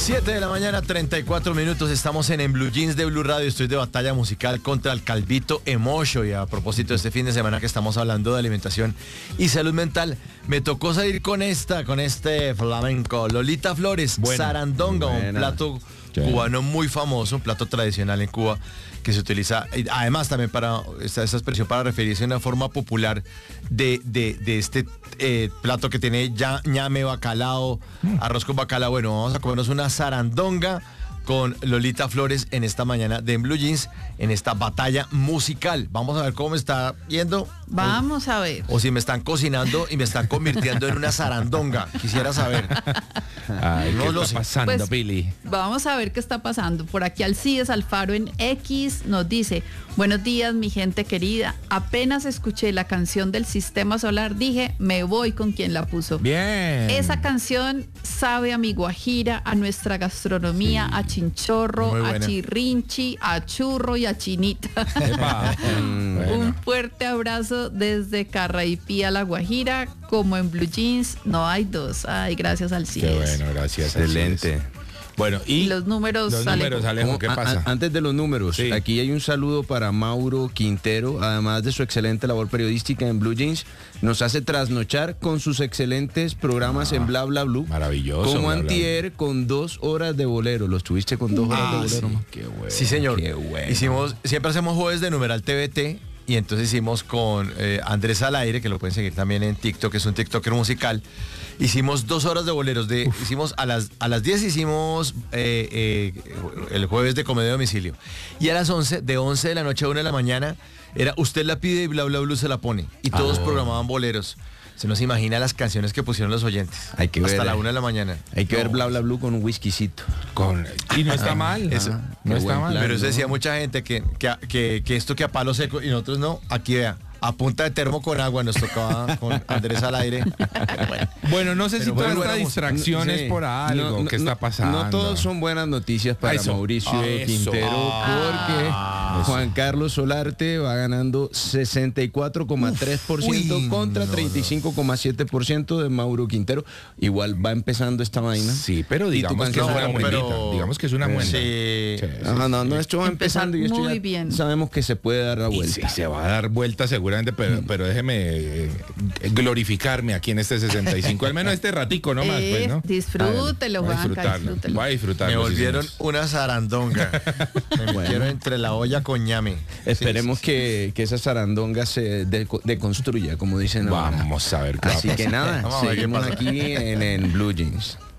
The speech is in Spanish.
7 de la mañana, 34 minutos. Estamos en Blue Jeans de Blue Radio. Estoy de batalla musical contra el Calvito Emocho. Y a propósito de este fin de semana que estamos hablando de alimentación y salud mental, me tocó salir con este flamenco. Lolita Flores, sarandonga, un plato cubano muy famoso, un plato tradicional en Cuba que se utiliza, además también para esta expresión para referirse a una forma popular de este plato que tiene ñame, bacalao, arroz con bacalao. Bueno, vamos a comernos una sarandonga con Lolita Flores en esta mañana de Blue Jeans, en esta batalla musical. Vamos a ver cómo me está yendo. Vamos a ver. O si me están cocinando y me están convirtiendo en una sarandonga. Quisiera saber. Ay, No ¿qué lo está sé. pasando, Pues, Billy? Vamos a ver qué está pasando. Por aquí Alcides Alfaro en X nos dice: buenos días, mi gente querida. Apenas escuché la canción del Sistema Solar, dije, me voy con quien la puso. Bien. Esa canción sabe a mi Guajira, a nuestra gastronomía, a chinchorro, Muy a buena. chirrinchi, a churro y a chinita. Epa. Un fuerte abrazo desde Carraipí, La Guajira. Como en Blue Jeans no hay dos. Ay, gracias al Qué CIES. bueno, gracias. Excelente. Alcides. Bueno, y Los números, Alejo, ¿qué pasa? Antes de los números, Sí. aquí hay un saludo para Mauro Quintero, además de su excelente labor periodística en Blue Jeans, nos hace trasnochar con sus excelentes programas en Bla Bla Blue. Maravilloso. Como Bla, Bla, Bla. antier con 2 horas de bolero. ¿Los tuviste con 2 horas de bolero? sí. ¿no? Qué bueno. Sí, señor. Qué bueno. Siempre hacemos jueves de numeral TVT. Y entonces hicimos con Andrés al aire, que lo pueden seguir también en TikTok, que es un TikToker musical. Hicimos 2 horas de boleros. Hicimos a las 10 hicimos el jueves de comedia de domicilio. Y a las 11, de 11 de la noche a 1 de la mañana, era usted la pide y Bla Bla Blue se la pone. Y todos programaban boleros. Se nos imagina las canciones que pusieron los oyentes. Hay que hasta ver, la 1 de la mañana. Hay que ver No, Bla Bla Blue con un whiskycito. Y no está mal. Eso. No Qué está buen mal. plan. Pero eso ¿no? decía mucha gente que esto que a palo seco y nosotros no. Aquí vea, a punta de termo con agua nos tocaba con Andrés al aire. Bueno, Bueno, no sé si Pero toda bueno, esta éramos- distracción es Sí. por algo que está pasando. No todos son buenas noticias para Eso. Mauricio Eso. Quintero, porque Juan Carlos Solarte va ganando 64,3% Uy, contra no, 35,7% de Mauro Quintero. Igual va empezando esta vaina. Sí, pero ¿Y digamos tu que es canción? una No, buenita. pero- Digamos que es una buena. sí. No, esto va Empezar empezando y esto muy ya bien. sabemos que se puede dar la Y vuelta. sí, se va a dar vuelta seguramente, pero déjeme glorificarme aquí en este 65, al menos este ratico nomás, pues, ¿no? Disfrútelo, Voy a Juanca, disfrutarlo. disfrútelo. Voy a disfrutarlo. Me sí, volvieron señor. una zarandonga. Me metieron entre la olla con ñame. Esperemos Sí, que esa zarandonga se deconstruya, como dicen ahora. Vamos a ver qué va a Así que pasar. nada, Vamos a ver qué seguimos pasa. aquí en Blue Jeans.